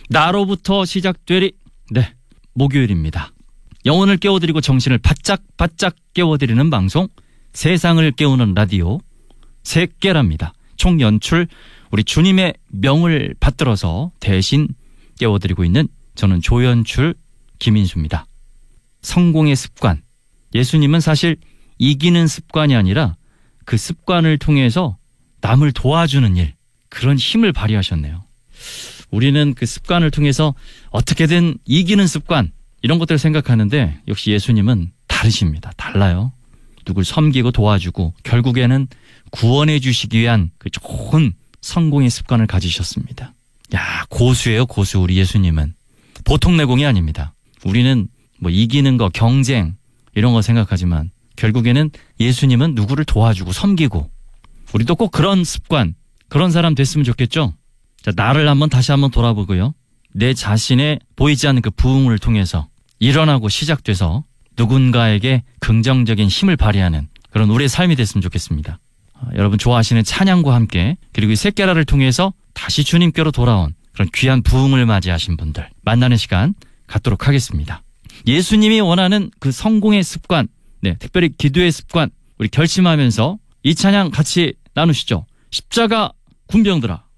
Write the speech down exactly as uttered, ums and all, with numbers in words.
나로부터 시작되리. 네, 목요일입니다. 영혼을 깨워드리고 정신을 바짝바짝 깨워드리는 방송, 세상을 깨우는 라디오 새깨랍니다. 총연출 우리 주님의 명을 받들어서 대신 깨워드리고 있는 저는 조연출 김인수입니다. 성공의 습관. 예수님은 사실 이기는 습관이 아니라 그 습관을 통해서 남을 도와주는 일, 그런 힘을 발휘하셨네요. 우리는 그 습관을 통해서 어떻게든 이기는 습관, 이런 것들을 생각하는데 역시 예수님은 다르십니다. 달라요. 누굴 섬기고 도와주고 결국에는 구원해 주시기 위한 그 좋은 성공의 습관을 가지셨습니다. 야, 고수예요, 고수. 우리 예수님은 보통 내공이 아닙니다. 우리는 뭐 이기는 거, 경쟁 이런 거 생각하지만 결국에는 예수님은 누구를 도와주고 섬기고, 우리도 꼭 그런 습관, 그런 사람 됐으면 좋겠죠. 자, 나를 한번 다시 한번 돌아보고요. 내 자신의 보이지 않는 그 부흥을 통해서 일어나고 시작돼서 누군가에게 긍정적인 힘을 발휘하는 그런 우리의 삶이 됐으면 좋겠습니다. 아, 여러분 좋아하시는 찬양과 함께, 그리고 이 새깨라를 통해서 다시 주님께로 돌아온 그런 귀한 부흥을 맞이하신 분들 만나는 시간 갖도록 하겠습니다. 예수님이 원하는 그 성공의 습관, 네, 특별히 기도의 습관, 우리 결심하면서 이 찬양 같이 나누시죠. 십자가 군병들아.